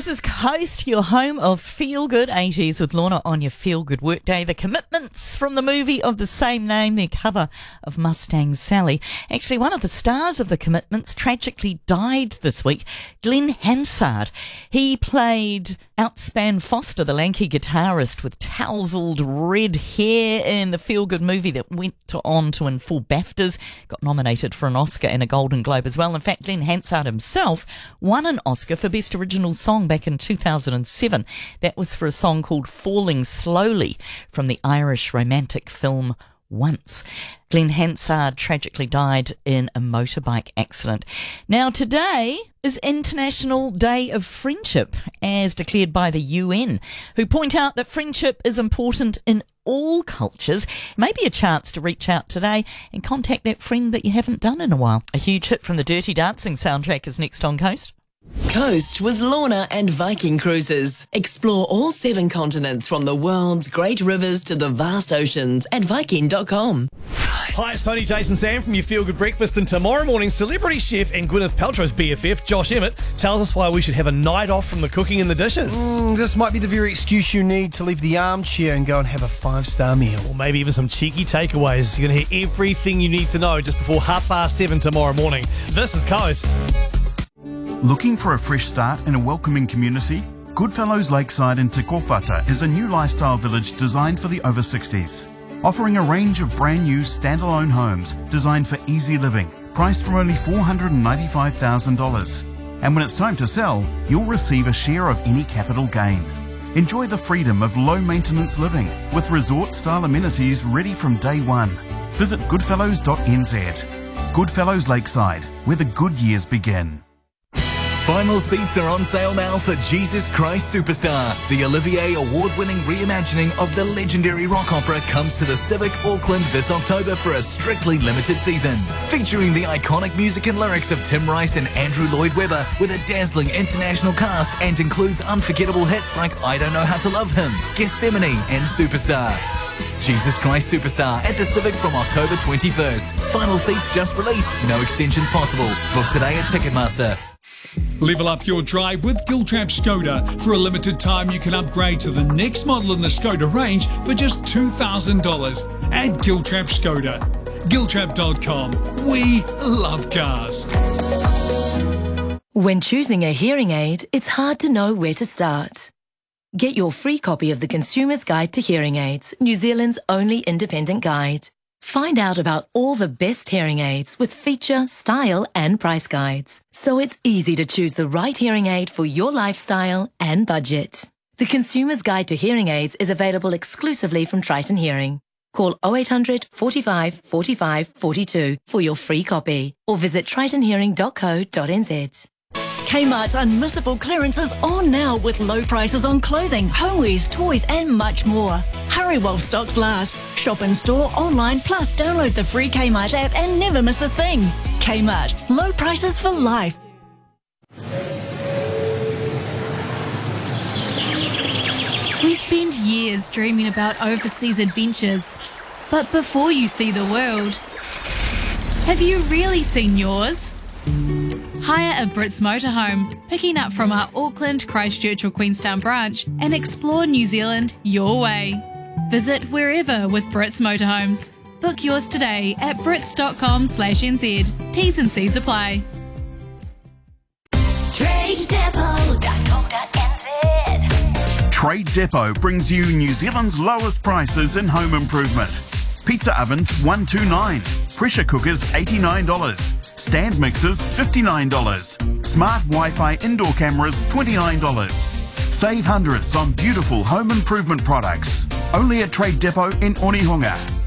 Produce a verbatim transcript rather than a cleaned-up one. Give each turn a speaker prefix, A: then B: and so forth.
A: This is Coast, your home of Feel Good eighties with Lorna on your Feel Good Workday. The Commitments from the movie of the same name, their cover of Mustang Sally. Actually, one of the stars of The Commitments tragically died this week, Glenn Hansard. He played Outspan Foster, the lanky guitarist with tousled red hair in the Feel Good movie that went to, on to win four BAFTAs, got nominated for an Oscar and a Golden Globe as well. In fact, Glenn Hansard himself won an Oscar for Best Original Song back in two thousand seven. That was for a song called Falling Slowly from the Irish romantic film Once. Glenn Hansard tragically died in a motorbike accident. Now, today is International Day of Friendship, as declared by the U N, who point out that friendship is important in all cultures. Maybe a chance to reach out today and contact that friend that you haven't done in a while. A huge hit from the Dirty Dancing soundtrack is next on Coast.
B: Coast with Lorna and Viking Cruises. Explore all seven continents from the world's great rivers to the vast oceans at Viking dot com.
C: Hi, it's Tony, Jason, Sam from your Feel Good Breakfast, and tomorrow morning, celebrity chef and Gwyneth Paltrow's B F F, Josh Emmett, tells us why we should have a night off from the cooking and the dishes.
D: Mm, this might be the very excuse you need to leave the armchair and go and have a five-star meal.
C: Or maybe even some cheeky takeaways. You're going to hear everything you need to know just before half past seven tomorrow morning. This is Coast.
E: Looking for a fresh start in a welcoming community? Goodfellows Lakeside in Te Kōwhata is a new lifestyle village designed for the over sixties, offering a range of brand new standalone homes designed for easy living, priced from only four hundred ninety-five thousand dollars. And when it's time to sell, you'll receive a share of any capital gain. Enjoy the freedom of low-maintenance living with resort-style amenities ready from day one. Visit goodfellows dot n z. Goodfellows Lakeside, where the good years begin.
F: Final seats are on sale now for Jesus Christ Superstar. The Olivier Award-winning reimagining of the legendary rock opera comes to the Civic Auckland this October for a strictly limited season. Featuring the iconic music and lyrics of Tim Rice and Andrew Lloyd Webber with a dazzling international cast, and includes unforgettable hits like I Don't Know How to Love Him, Gethsemane and Superstar. Jesus Christ Superstar at the Civic from October twenty-first. Final seats just released, no extensions possible. Book today at Ticketmaster.
G: Level up your drive with Giltrap Skoda. For a limited time, you can upgrade to the next model in the Skoda range for just two thousand dollars at Giltrap Skoda. Giltrap dot com. We love cars.
B: When choosing a hearing aid, it's hard to know where to start. Get your free copy of the Consumer's Guide to Hearing Aids, New Zealand's only independent guide. Find out about all the best hearing aids with feature, style and price guides, so it's easy to choose the right hearing aid for your lifestyle and budget. The Consumer's Guide to Hearing Aids is available exclusively from Triton Hearing. Call oh eight hundred, forty-five, forty-five, forty-two for your free copy, or visit triton hearing dot co dot n z.
H: Kmart's unmissable clearance is on now with low prices on clothing, homewares, toys and much more. Hurry while stocks last. Shop in store, online, plus download the free Kmart app and never miss a thing. Kmart, low prices for life.
I: We spend years dreaming about overseas adventures. But before you see the world, have you really seen yours? Hire a Brits motorhome, picking up from our Auckland, Christchurch or Queenstown branch, and explore New Zealand your way. Visit wherever with Brits Motorhomes. Book yours today at brits dot com slash n z. T's and C's apply.
J: trade depot dot co dot n z.
E: Trade Depot brings you New Zealand's lowest prices in home improvement. Pizza ovens one hundred twenty-nine dollars, pressure cookers eighty-nine dollars, stand mixers fifty-nine dollars, smart Wi-Fi indoor cameras twenty-nine dollars. Save hundreds on beautiful home improvement products. Only at Trade Depot in Onehunga.